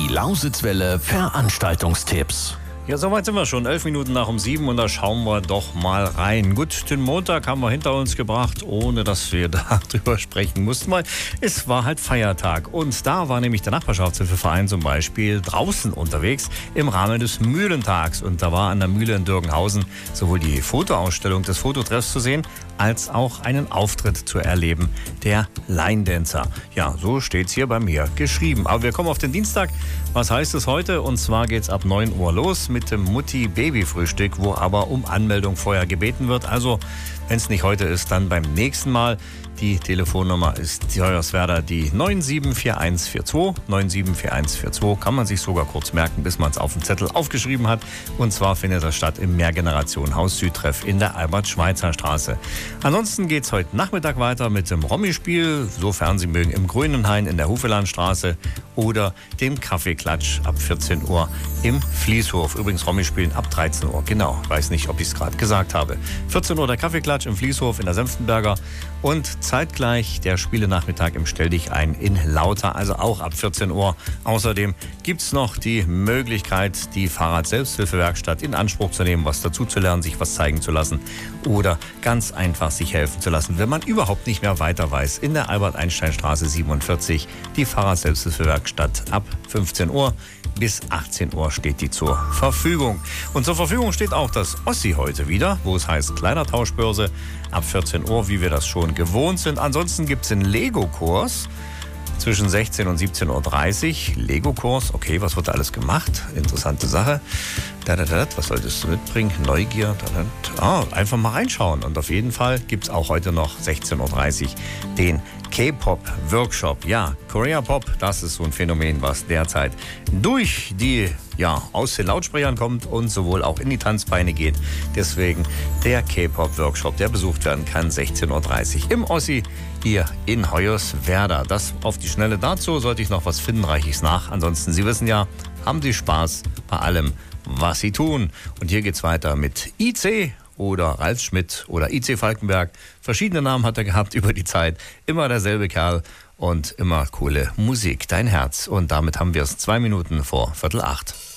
Lausitzwelle Veranstaltungstipps. Ja, soweit sind wir schon. 11 Minuten nach um 7 und da schauen wir doch mal rein. Gut, den Montag haben wir hinter uns gebracht, ohne dass wir darüber sprechen mussten, weil es war halt Feiertag. Und da war nämlich der Nachbarschaftshilfeverein zum Beispiel draußen unterwegs im Rahmen des Mühlentags. Und da war an der Mühle in Dürgenhausen sowohl die Fotoausstellung des Fototreffs zu sehen, als auch einen Auftritt zu erleben, der Line Dancer. Ja, so steht's hier bei mir geschrieben. Aber wir kommen auf den Dienstag. Was heißt es heute? Und zwar geht's ab 9 Uhr los mit dem Mutti-Baby-Frühstück, wo aber um Anmeldung vorher gebeten wird. Also, wenn es nicht heute ist, dann beim nächsten Mal. Die Telefonnummer ist Hoyerswerda die 974142. 974142 kann man sich sogar kurz merken, bis man es auf dem Zettel aufgeschrieben hat. Und zwar findet das statt im Mehrgenerationen-Haus Südtreff in der Albert-Schweitzer-Straße. Ansonsten geht es heute Nachmittag weiter mit dem Rommi-Spiel, sofern Sie mögen, im Grünenhain in der Hufelandstraße oder dem Kaffeeklatsch ab 14 Uhr im Fließhof. Übrigens Rommi spielen ab 13 Uhr, genau. Weiß nicht, ob ich es gerade gesagt habe. 14 Uhr der Kaffeeklatsch im Fließhof in der Senftenberger und zeitgleich der Spielenachmittag im Stelldichein in Lauter, also auch ab 14 Uhr. Außerdem gibt es noch die Möglichkeit, die Fahrrad-Selbsthilfewerkstatt in Anspruch zu nehmen, was dazu zu lernen, sich was zeigen zu lassen oder ganz einfach sich helfen zu lassen, wenn man überhaupt nicht mehr weiter weiß. In der Albert-Einstein-Straße 47 die Fahrrad-Selbsthilfewerkstatt ab 15 Uhr. Bis 18 Uhr steht die zur Verfügung. Und zur Verfügung steht auch das Ossi heute wieder, wo es heißt Kleidertauschbörse ab 14 Uhr, wie wir das schon gewohnt sind. Ansonsten gibt es den Lego-Kurs zwischen 16 und 17.30 Uhr. Lego-Kurs, okay, was wird da alles gemacht? Interessante Sache. Was solltest du mitbringen? Neugier. Einfach mal reinschauen. Und auf jeden Fall gibt es auch heute noch 16.30 Uhr den K-Pop-Workshop. Ja, Korea Pop, das ist so ein Phänomen, was derzeit durch die, aus den Lautsprechern kommt und sowohl auch in die Tanzbeine geht. Deswegen der K-Pop-Workshop, der besucht werden kann, 16.30 Uhr im Ossi hier in Hoyerswerda. Das auf die Schnelle dazu. Sollte ich noch was finden, reiche ich es nach. Ansonsten, Sie wissen ja, haben Sie Spaß bei allem, was Sie tun. Und hier geht's weiter mit IC oder Ralf Schmidt oder IC Falkenberg. Verschiedene Namen hat er gehabt über die Zeit. Immer derselbe Kerl und immer coole Musik. Dein Herz. Und damit haben wir es 2 Minuten vor 7:45.